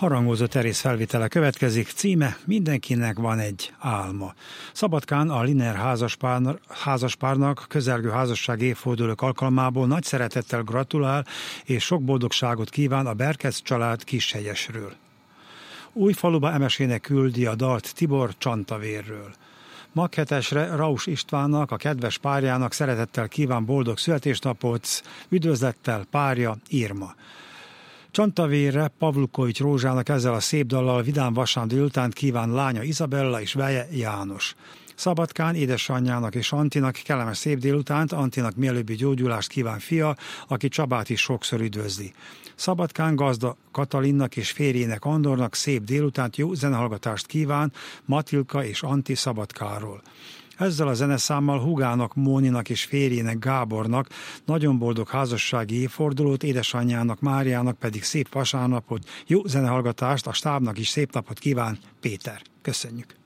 Harangozó Teréz felvétele következik, címe Mindenkinek van egy álma. Szabadkán a Liner házaspárnak közelgő házasság évfordulók alkalmából nagy szeretettel gratulál és sok boldogságot kíván a Berkec család Kishegyesről. Újfaluba emesének küldi a dalt Tibor Csantavérről. Maghetesre Raus Istvánnak, a kedves párjának szeretettel kíván boldog születésnapot, üdvözlettel párja Irma. Csantavérre Pavlukovics Rózsának ezzel a szép dallal vidám vasárnap délután kíván lánya Izabella és veje János. Szabadkán édesanyjának és Antinak kellemes szép délutánt, Antinak mielőbbi gyógyulást kíván fia, aki Csabát is sokszor üdvözli. Szabadkán gazda Katalinnak és férjének Andornak szép délutánt, jó zenehallgatást kíván Matilka és Anti Szabadkáról. Ezzel a zeneszámmal húgának Móninak és férjének Gábornak nagyon boldog házassági évfordulót, édesanyjának Máriának pedig szép vasárnapot, jó zenehallgatást, a stábnak is szép napot kíván Péter. Köszönjük!